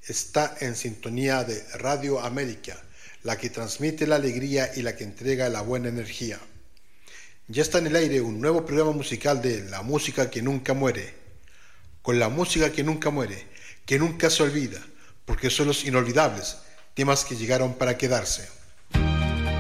Está en sintonía de Radio América, la que transmite la alegría y la que entrega la buena energía. Ya está en el aire un nuevo programa musical de La Música que Nunca Muere. Con la música que nunca muere, que nunca se olvida, porque son los inolvidables, temas que llegaron para quedarse.